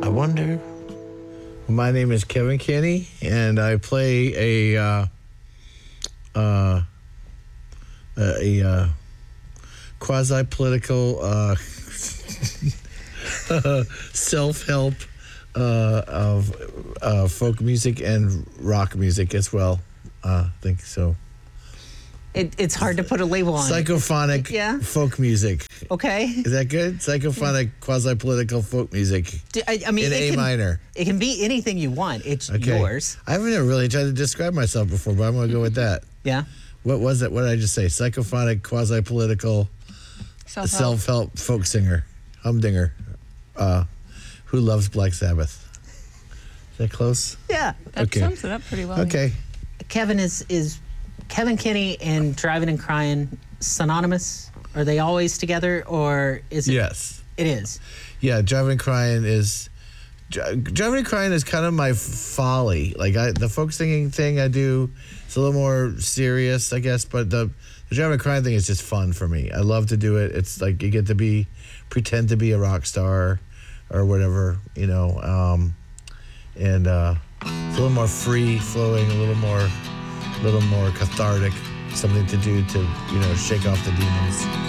I wonder. My name is Kevin Kenny, and I play a quasi-political self-help of folk music and rock music as well. I think so. It's hard to put a label on Psychophonic folk music. Okay. Is that good? Psychophonic, quasi-political folk music I mean, in A minor. It can be anything you want. It's yours. I haven't really tried to describe myself before, but I'm going to go with that. Yeah. What was it? What did I just say? Psychophonic, quasi-political, self-help folk singer, humdinger, who loves Black Sabbath. Is that close? Yeah. That sums it up pretty well. Okay. Kevin is Kevin Kenny and Driving and Crying synonymous? Are they always together, or is it? Yes. It is. Yeah, Driving and Crying is kind of my folly. Like the folk singing thing I do, it's a little more serious, I guess. But the Driving and Crying thing is just fun for me. I love to do it. It's like you get to pretend to be a rock star, or whatever, and it's a little more free flowing, a little more cathartic, something to do to shake off the demons.